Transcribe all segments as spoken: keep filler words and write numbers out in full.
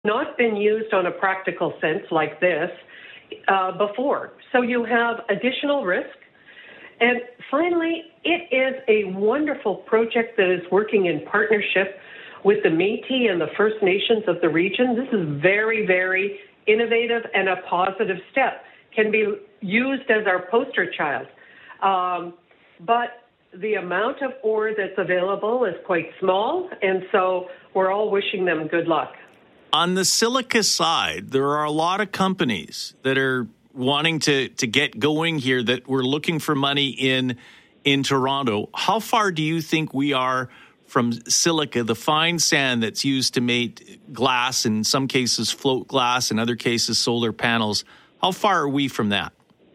not been used on a practical sense like this uh, before. So you have additional risk. And finally, it is a wonderful project that is working in partnership with the Métis and the First Nations of the region. This is very, very innovative and a positive step. Can be used as our poster child. Um, but the amount of ore that's available is quite small, and so we're all wishing them good luck. On the silica side, there are a lot of companies that are wanting to, to get going here that we're looking for money in in Toronto. How far do you think we are from silica, the fine sand that's used to make glass, in some cases float glass, in other cases solar panels? How far are we from that?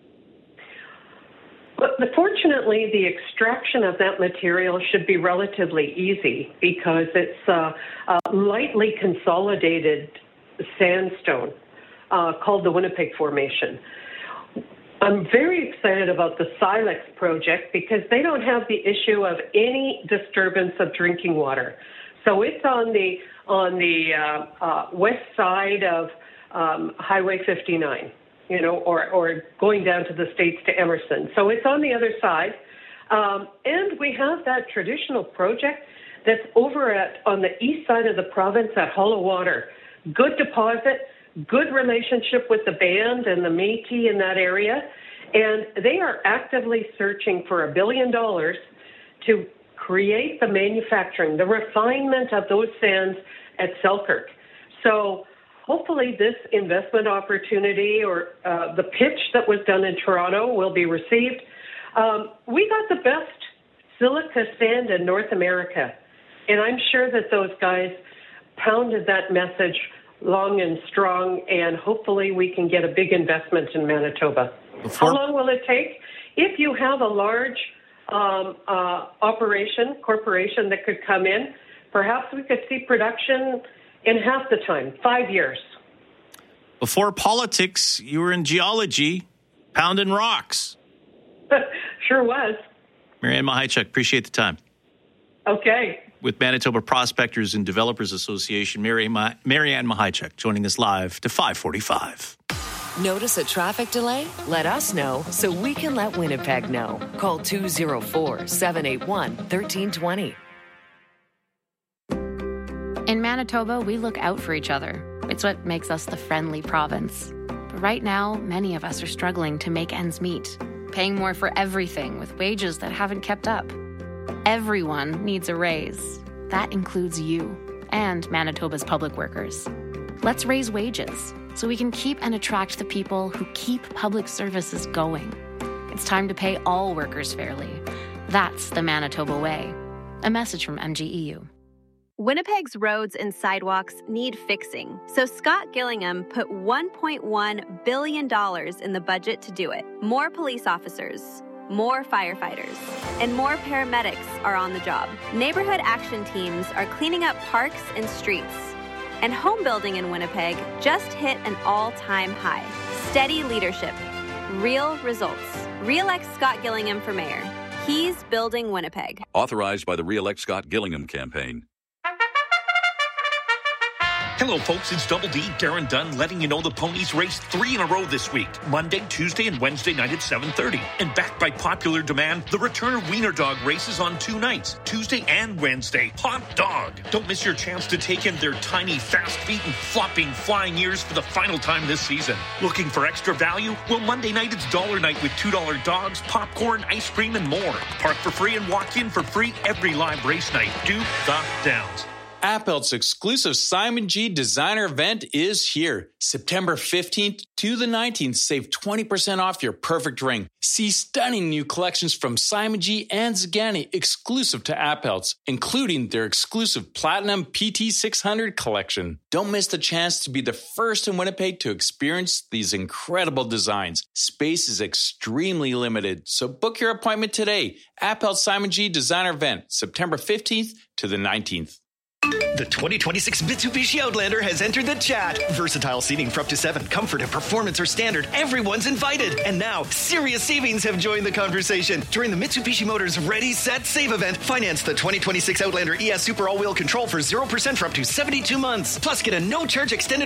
But fortunately, the extraction of that material should be relatively easy because it's uh, a lightly consolidated sandstone uh, called the Winnipeg Formation. I'm very excited about the Silex project because they don't have the issue of any disturbance of drinking water. So it's on the on the uh, uh, west side of um, Highway fifty-nine. You know, or, or going down to the States to Emerson. So it's on the other side. Um, and we have that traditional project that's over at on the east side of the province at Hollow Water. Good deposit, good relationship with the band and the Métis in that area. And they are actively searching for a billion dollars to create the manufacturing, the refinement of those sands at Selkirk. So hopefully this investment opportunity or uh, the pitch that was done in Toronto will be received. Um, we got the best silica sand in North America, and I'm sure that those guys pounded that message long and strong, and hopefully we can get a big investment in Manitoba. Before- How long will it take? If you have a large um, uh, operation, corporation that could come in, perhaps we could see production in half the time, five years. Before politics, you were in geology, pounding rocks. Sure was. Marianne Mahaichuk, appreciate the time. Okay. With Manitoba Prospectors and Developers Association, Mary Ma- Marianne Mahaichuk joining us live to five forty-five. Notice a traffic delay? Let us know so we can let Winnipeg know. Call two oh four, seven eight one, one three two zero. In Manitoba, we look out for each other. It's what makes us the friendly province. But right now, many of us are struggling to make ends meet, paying more for everything with wages that haven't kept up. Everyone needs a raise. That includes you and Manitoba's public workers. Let's raise wages so we can keep and attract the people who keep public services going. It's time to pay all workers fairly. That's the Manitoba way. A message from M G E U. Winnipeg's roads and sidewalks need fixing, so Scott Gillingham put one point one billion dollars in the budget to do it. More police officers, more firefighters, and more paramedics are on the job. Neighborhood action teams are cleaning up parks and streets. And home building in Winnipeg just hit an all-time high. Steady leadership, real results. Re-elect Scott Gillingham for mayor. He's building Winnipeg. Authorized by the Re-elect Scott Gillingham campaign. Hello, folks. It's Double D, Darren Dunn, letting you know the ponies raced three in a row this week. Monday, Tuesday, and Wednesday night at seven thirty. And backed by popular demand, the return of Wiener Dog races on two nights, Tuesday and Wednesday. Hot dog! Don't miss your chance to take in their tiny, fast feet and flopping, flying ears for the final time this season. Looking for extra value? Well, Monday night it's dollar night with two dollar dogs, popcorn, ice cream, and more. Park for free and walk in for free every live race night. Do the Downs. Appelt's exclusive Simon G designer event is here. September fifteenth to the nineteenth, save twenty percent off your perfect ring. See stunning new collections from Simon G and Zagani exclusive to Appelt's, including their exclusive Platinum P T six hundred collection. Don't miss the chance to be the first in Winnipeg to experience these incredible designs. Space is extremely limited, so book your appointment today. Appelt Simon G designer event, September fifteenth to the nineteenth. The twenty twenty-six Mitsubishi Outlander has entered the chat. Versatile seating for up to seven. Comfort and performance are standard. Everyone's invited. And now, serious savings have joined the conversation. During the Mitsubishi Motors Ready, Set, Save event, finance the twenty twenty-six Outlander E S Super All-Wheel Control for zero percent for up to seventy-two months. Plus, get a no-charge extended